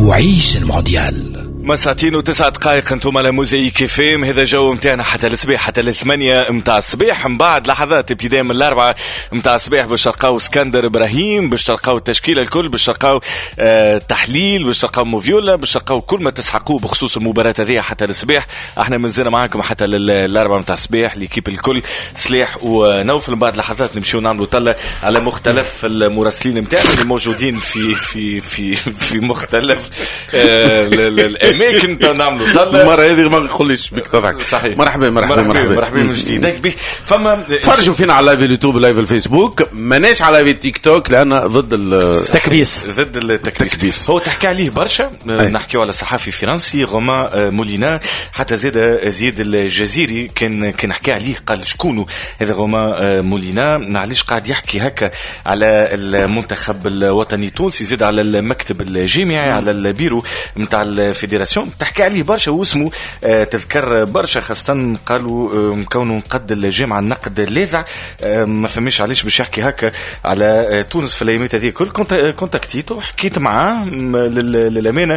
وعيش المونديال. مساعتين وتسعة دقائق انتم على موزايك فيم. هذا جو متاعنا حتى الصباح، حتى الثمانية متاع الصباح. من بعد لحظات ابتداء من الأربعة متاع الصباح باش تلقاو اسكندر إبراهيم، باش تلقاو التشكيلة الكل، باش تلقاو تحليل، باش تلقاو موفيولا، باش تلقاو كل ما تسحقوه بخصوص المباراة هذه حتى الصباح. احنا منزلنا معاكم حتى الأربعة متاع الصباح، ليكيب الكل سلاح ونوفل. من بعد لحظات نمشيو نعملوا طلة على مختلف المراسلين متاعنا اللي موجودين في مختلف الأماكن. نعملوا طلة المرة هذه ما نقولش بك تضحك. صحيح. مرحبا من جديد. فما تفرجوا فينا على لايف اليوتيوب، لايف الفيسبوك، ماناش على لايف التيك توك لأن ضد التكبيس. هو تحكي عليه برشا. نحكيو على صحافي فرنسي رومان مولينا، حتى زيد الجزيري كان حكي عليه، قال شكونه هذا رومان مولينا، معليش قاعد يحكي هكا على المنتخب الوطني التونسي، زيد على المكتب الجامعي، على البيرو متاع الفيدراسيون، تحكي عليه برشا واسمه تذكر برشا، خاصة قالوا كونه نقد الجامعة النقد اللاذع، ما فهمش علاش باش يحكي هكا على تونس في الايامات هذه الكل. كونتاكتيته، حكيت معاه للأمانة،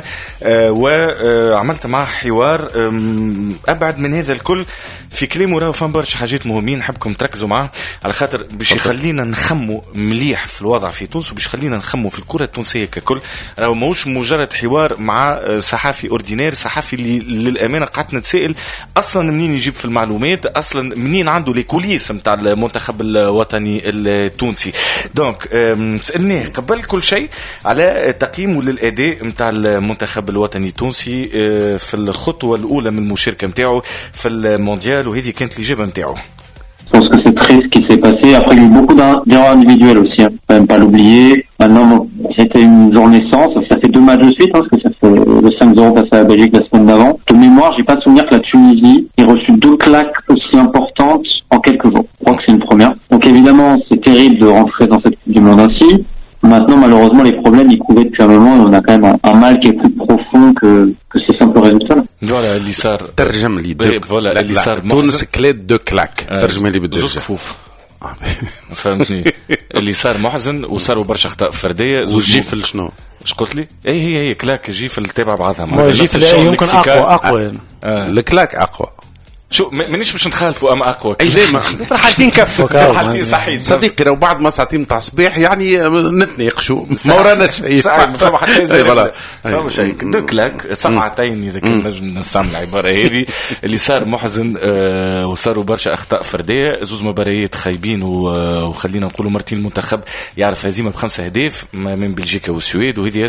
وعملت معاه حوار أبعد من هذا الكل. في كلامه راهو فهم برشا حاجات مهمين، نحبكم تركزوا معاه على خاطر باش يخلينا نخمو مليح في الوضع في تونس، وباش يخلينا نخمو في الكرة التونسية ككل. راهو ماهوش مجرد حوار مع صحافي اوردينير، صحافي اللي للأمانة قعدت نتسائل أصلا منين يجيب في المعلومات، أصلا منين عنده لي كوليس متاع المنتخب الوطني التونسي. دونك سألناه قبل كل شيء على تقييمه للأداء متاع المنتخب الوطني التونسي في الخطوة الأولى من المشاركة متاعه في المونديال، وهذه كانت الإجابة متاعه. Je pense que c'est triste ce qui s'est passé. Après, il y a eu beaucoup d'erreurs individuelles aussi. Hein. Faut même pas l'oublier. Maintenant, bon, c'était une journée sans. Ça fait 2 matchs de suite, hein, parce que ça fait le 5-0 passé à la Belgique la semaine d'avant. De mémoire, j'ai pas souvenir que la Tunisie ait reçu 2 claques aussi importantes en quelques jours. Je crois que c'est une première. Donc évidemment, c'est terrible de rentrer dans cette Coupe du Monde ainsi. Maintenant, malheureusement, les problèmes, ils couvaient depuis un moment, et on a quand même un mal qui est plus profond que ces simples résultats. Voilà, اللي صار ترجم لي فوالا اللي صار تونس كلات 2 كلاك. ترجم لي بالدرجة زوج كفوف. فهمتني. اللي صار محزن وصاروا برشا اخطاء فرديه. وجيفل شنو ايش قلت لي؟ هي كلاك جيفل تابع بعضها مع جيفل يمكن اقوى الكلاك اقوى. شو مانيش باش نتخالفوا اما اقوى ديما فرحتين كفك فرحتين صحيح صديقي. لو بعد ما ساعتين متاع الصباح يعني نتناقشوا ما ورانا شيء. فما حتى شيء زي فما شيء دوكلاك صفعتين اذا كان نجم نستعمل العباره هذه. اللي صار محزن وصاروا برشا اخطاء فرديه، زوز مباريات خايبين، وخلينا نقولوا مرتين المنتخب يعرف هزيمه ب5 أهداف من بلجيكا والسويد، وهذه